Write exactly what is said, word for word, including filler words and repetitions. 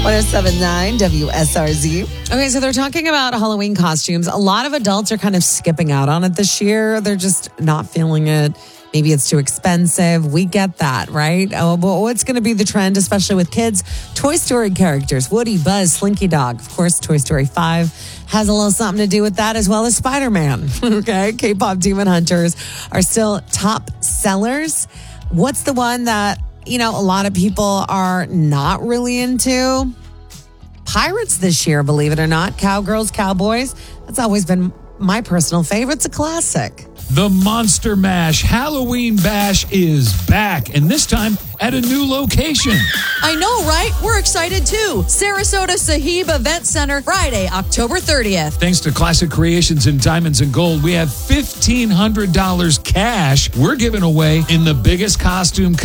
oh seven point nine W S R Z. Okay, so they're talking about Halloween costumes. A lot of adults are kind of skipping out on it this year. They're just not feeling it. Maybe it's too expensive. We get that, right? Oh, but what's going to be the trend, especially with kids? Toy Story characters, Woody, Buzz, Slinky Dog. Of course, Toy Story five has a little something to do with that, as well as Spider-Man. Okay, K-pop Demon Hunters are still top sellers. What's the one that, you know, a lot of people are not really into? Pirates this year, believe it or not. Cowgirls, Cowboys. That's always been my personal favorite. It's a classic. The Monster Mash Halloween Bash is back, and this time at a new location. I know, right? We're excited too. Sarasota Sahib Event Center, Friday, October thirtieth. Thanks to Classic Creations and Diamonds and Gold, we have fifteen hundred dollars cash we're giving away in the biggest costume